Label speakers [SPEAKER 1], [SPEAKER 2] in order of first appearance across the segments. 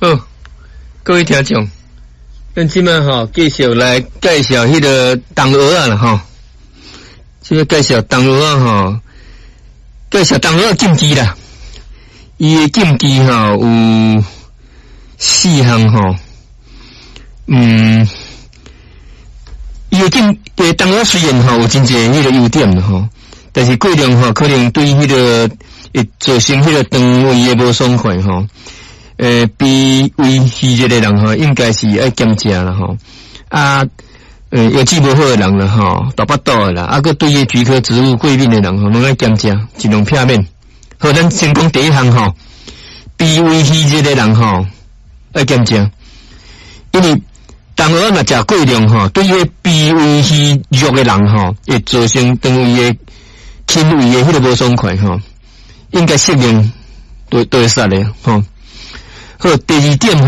[SPEAKER 1] 好，各位听众，咱即摆继续来介绍迄个冬鹅啊啦即个介绍冬鹅啊介绍冬鹅禁忌啦。伊的禁忌有4项伊的冬鹅虽然有真侪迄个优点啦但是过量可能对迄个会造成迄个肠胃的无爽快比胃虚热的人应该是爱减食啦药剂无好的人啦大巴肚的啦个对于菊科植物过敏的人拢爱减食，尽量避免。好，咱先讲第一项比胃虚热的人爱减食，因为冬鹅若食过量对于比胃虚弱的人会造成肠胃的轻胃的迄个无爽快应该适量都会杀的好，第二点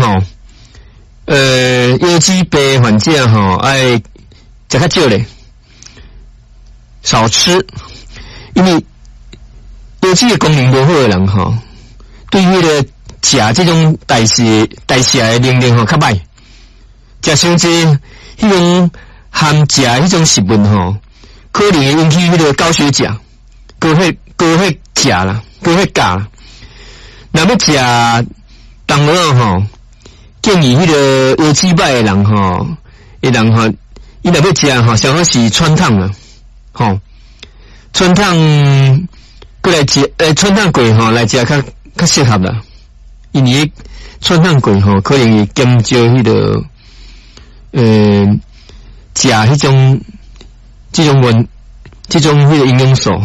[SPEAKER 1] 腰肌病患者爱食较少咧，少吃，因为腰肌的功能无好的人对于个食这种代谢的能力较歹，食伤济迄种含食迄种食物可能会引起迄个高血钾、高血钾啦、高血钾啦。若要食冬鹅建议迄个腰肌歹的人伊若要食上好是川烫啦川烫过来食川烫粿来食较适合啦，因为川烫粿可能会减少迄个食迄种迄个营养素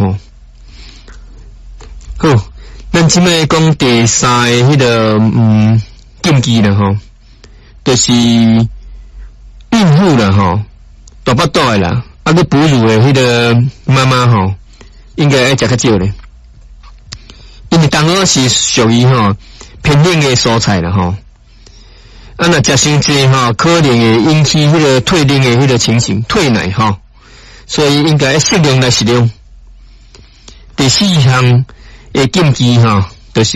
[SPEAKER 1] 好，咱即摆讲第三个迄个禁忌啦就是孕妇啦大巴肚的啦个哺乳的迄个妈妈应该爱食较少咧，因为冬鹅是属于偏冷的蔬菜啦若食伤济可能会引起迄个退冷的迄个情形，退奶所以应该适量来食用。第4项的禁忌就是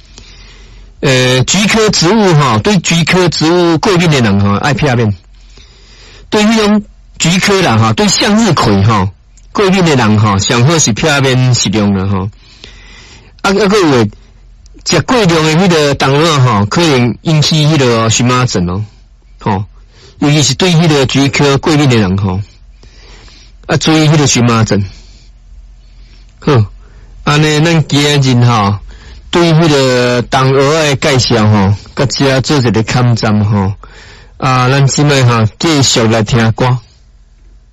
[SPEAKER 1] 菊科植物对菊科植物过敏的人爱避免，对迄种菊科啦对向日葵过敏的人上好是避免食用啦个有食过量的迄个冬鹅可能引起迄个荨麻疹尤其是对迄个菊科过敏的人注意迄个荨麻疹。好，安尼咱今日对迄个冬鹅的介绍甲遮做一个勘站咱即摆继续来听歌。